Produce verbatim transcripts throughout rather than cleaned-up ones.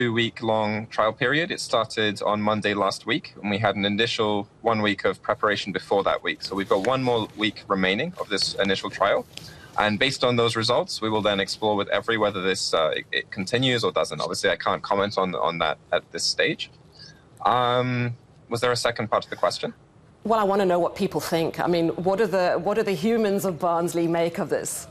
two-week-long trial period. It started on Monday last week, and we had an initial one week of preparation before that week. So we've got one more week remaining of this initial trial. And based on those results, we will then explore with Evri whether this uh, it, it continues or doesn't. Obviously, I can't comment on, on that at this stage. Um, was there a second part of the question? Well, I want to know what people think. I mean, what do the, what do the humans of Barnsley make of this?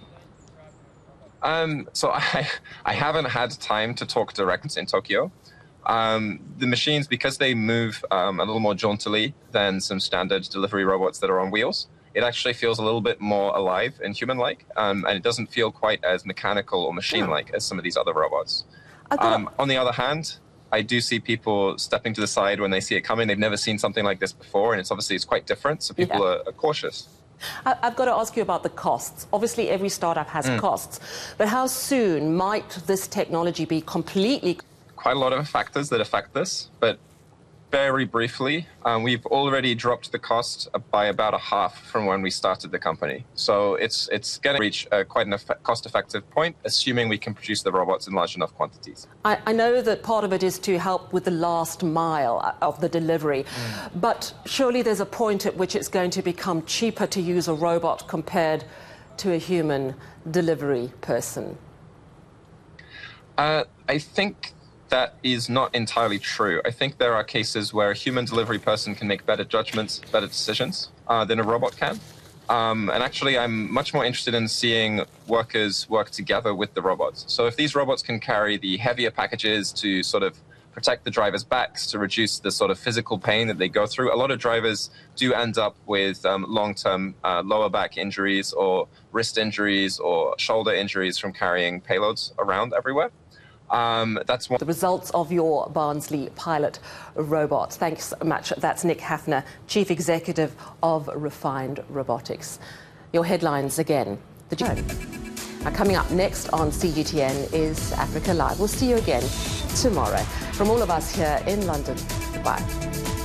Um, so I, I haven't had time to talk direct in Tokyo. Um, the machines, because they move um, a little more jauntily than some standard delivery robots that are on wheels, it actually feels a little bit more alive and human-like, um, and it doesn't feel quite as mechanical or machine-like as some of these other robots. Um, on the other hand, I do see people stepping to the side when they see it coming. They've never seen something like this before, and it's obviously it's quite different, so people yeah. are, are cautious. I've got to ask you about the costs. Obviously, every startup has mm. costs, but how soon might this technology be completely... Quite a lot of factors that affect this, but very briefly, um, we've already dropped the cost by about a half from when we started the company. So it's it's going to reach uh, quite a cost-effective point, assuming we can produce the robots in large enough quantities. I, I know that part of it is to help with the last mile of the delivery, mm. but surely there's a point at which it's going to become cheaper to use a robot compared to a human delivery person. Uh, I think that is not entirely true. I think there are cases where a human delivery person can make better judgments, better decisions uh, than a robot can. Um, and actually, I'm much more interested in seeing workers work together with the robots. So if these robots can carry the heavier packages to sort of protect the drivers' backs, to reduce the sort of physical pain that they go through, a lot of drivers do end up with um, long-term uh, lower back injuries or wrist injuries or shoulder injuries from carrying payloads around everywhere. Um, that's one. The results of your Barnsley pilot robot. Thanks so much. That's Nick Hafner, Chief Executive of Refined Robotics. Your headlines again. The now, coming up next on C G T N is Africa Live. We'll see you again tomorrow. From all of us here in London, goodbye.